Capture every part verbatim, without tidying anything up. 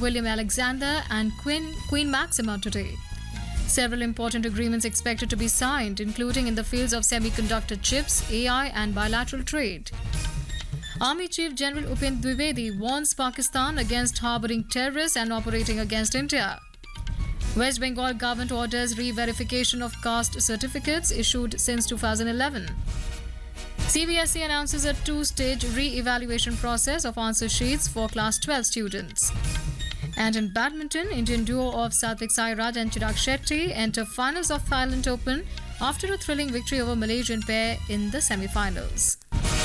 William Alexander and Queen, Queen Maxima today. Several important agreements expected to be signed, including in the fields of semiconductor chips, A I, and bilateral trade. Army Chief General Upendra Dwivedi warns Pakistan against harboring terrorists and operating against India. West Bengal government orders re-verification of caste certificates issued since two thousand eleven. C B S E announces a two-stage re-evaluation process of answer sheets for class twelve students. And in badminton, Indian duo of Satvik Sairaj and Chirag Shetty enter finals of Thailand Open after a thrilling victory over Malaysian pair in the semi-finals.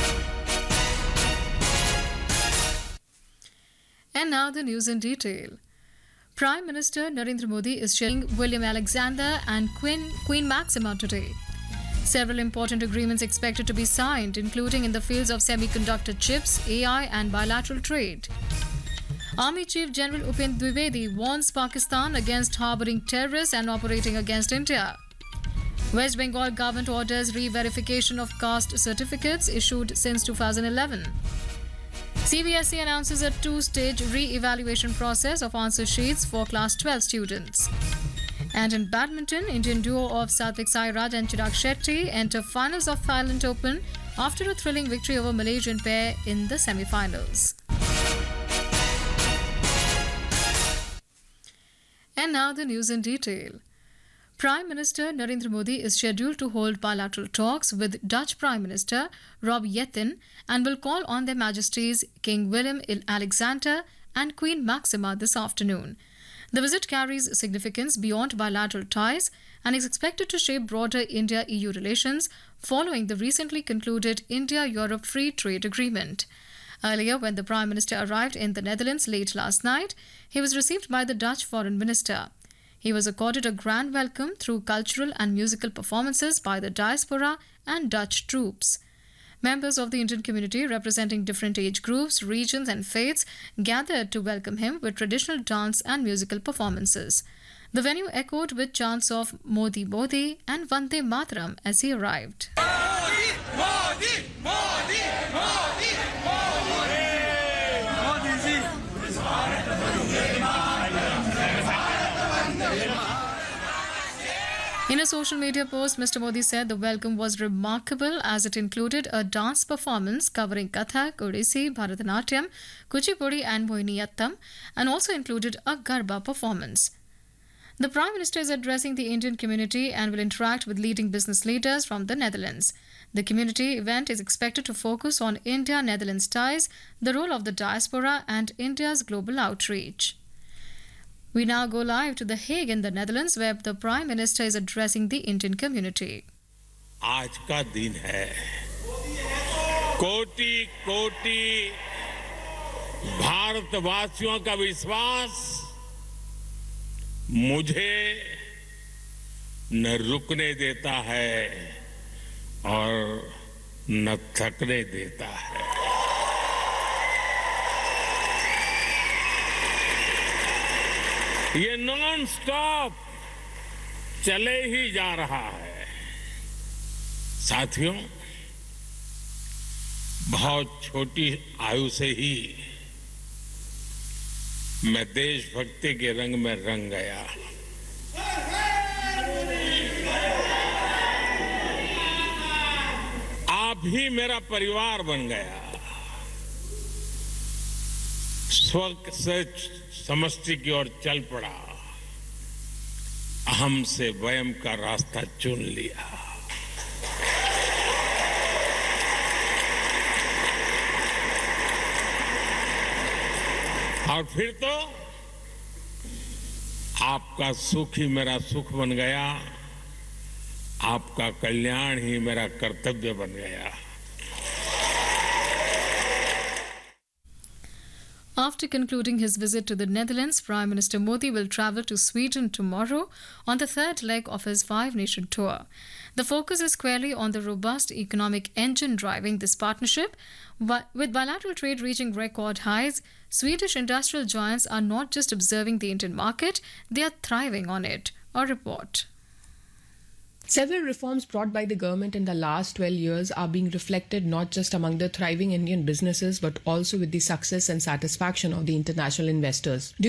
And now the news in detail. Prime Minister Narendra Modi is sharing William Alexander and Queen, Queen Maxima today. Several important agreements expected to be signed, including in the fields of semiconductor chips, A I, and bilateral trade. Army Chief General Upendra Dwivedi warns Pakistan against harboring terrorists and operating against India. West Bengal government orders re-verification of caste certificates issued since two thousand eleven. C B S E announces a two-stage re-evaluation process of answer sheets for class twelve students. And in badminton, Indian duo of Satvik Sairaj and Chirag Shetty enter finals of Thailand Open after a thrilling victory over Malaysian pair in the semi-finals. And now the news in detail. Prime Minister Narendra Modi is scheduled to hold bilateral talks with Dutch Prime Minister Rob Jetten and will call on Their Majesties King Willem Alexander and Queen Maxima this afternoon. The visit carries significance beyond bilateral ties and is expected to shape broader India-E U relations following the recently concluded India-Europe Free Trade Agreement. Earlier, when the Prime Minister arrived in the Netherlands late last night, he was received by the Dutch Foreign Minister. He was accorded a grand welcome through cultural and musical performances by the diaspora and Dutch troops. Members of the Indian community representing different age groups, regions and faiths gathered to welcome him with traditional dance and musical performances. The venue echoed with chants of Modi Modi and Vande Mataram as he arrived. Modi, Modi, Modi, Modi, Modi. In a social media post, Mister Modi said the welcome was remarkable as it included a dance performance covering Kathak, Odissi, Bharatanatyam, Kuchipudi and Mohiniyattam and also included a Garba performance. The Prime Minister is addressing the Indian community and will interact with leading business leaders from the Netherlands. The community event is expected to focus on India-Netherlands ties, the role of the diaspora and India's global outreach. We now go live to The Hague in the Netherlands, where the Prime Minister is addressing the Indian community. आज का दिन है कोटि कोटि भारतवासियों का विश्वास मुझे न रुकने देता है और न थकने देता है। ये नॉन स्टॉप चले ही जा रहा है। साथियों, बहुत छोटी आयु से ही मैं देशभक्ति के रंग में रंग गया। आप ही मेरा परिवार बन गया। स्व से समष्टि की ओर चल पड़ा, अहम से वयम का रास्ता चुन लिया। और फिर तो आपका सुख ही मेरा सुख बन गया, आपका कल्याण ही मेरा कर्तव्य बन गया। After concluding his visit to the Netherlands, Prime Minister Modi will travel to Sweden tomorrow on the third leg of his five-nation tour. The focus is squarely on the robust economic engine driving this partnership. But with bilateral trade reaching record highs, Swedish industrial giants are not just observing the Indian market, they are thriving on it. A report. Several reforms brought by the government in the last twelve years are being reflected not just among the thriving Indian businesses but also with the success and satisfaction of the international investors.